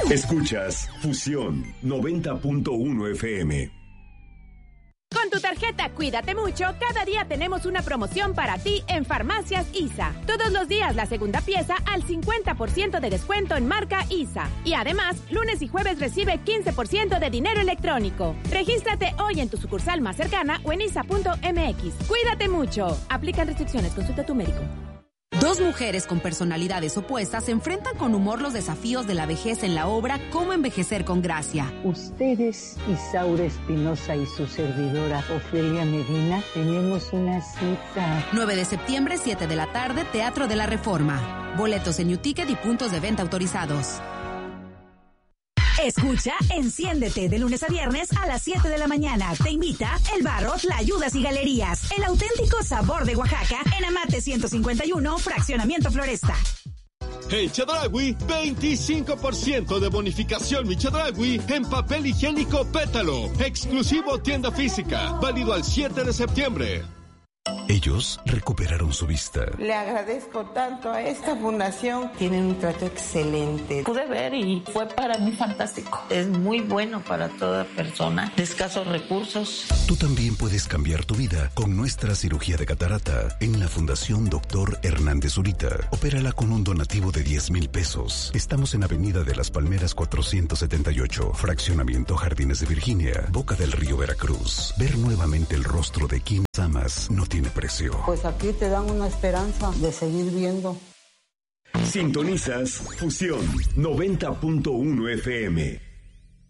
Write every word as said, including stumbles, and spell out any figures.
Escuchas Fusión noventa punto uno F M. Con tu tarjeta Cuídate Mucho, cada día tenemos una promoción para ti en Farmacias I S A. Todos los días la segunda pieza al cincuenta por ciento de descuento en marca I S A. Y además, lunes y jueves recibe quince por ciento de dinero electrónico. Regístrate hoy en tu sucursal más cercana o en isa punto m x. Cuídate mucho. Aplican restricciones. Consulta a tu médico. Dos mujeres con personalidades opuestas se enfrentan con humor los desafíos de la vejez en la obra Cómo envejecer con gracia. Ustedes, Isaura Espinosa y su servidora Ofelia Medina, tenemos una cita. nueve de septiembre, siete de la tarde, Teatro de la Reforma. Boletos en Newticket y puntos de venta autorizados. Escucha Enciéndete de lunes a viernes a las siete de la mañana. Te invita El Barro, Tlayudas y Galerías. El auténtico sabor de Oaxaca en Amate ciento cincuenta y uno, Fraccionamiento Floresta. En Chedraui, veinticinco por ciento de bonificación mi Chedraui en papel higiénico Pétalo. Exclusivo tienda física. Válido al siete de septiembre. Ellos recuperaron su vista. Le agradezco tanto a esta fundación. Tienen un trato excelente. Pude ver y fue para mí fantástico. Es muy bueno para toda persona de escasos recursos. Tú también puedes cambiar tu vida con nuestra cirugía de catarata en la Fundación Doctor Hernández Zurita. Opérala con un donativo de diez mil pesos. Estamos en Avenida de las Palmeras cuatrocientos setenta y ocho, Fraccionamiento Jardines de Virginia, Boca del Río, Veracruz. Ver nuevamente el rostro de quien amas no tiene precio. Pues aquí te dan una esperanza de seguir viendo. Sintonizas Fusión noventa punto uno F M.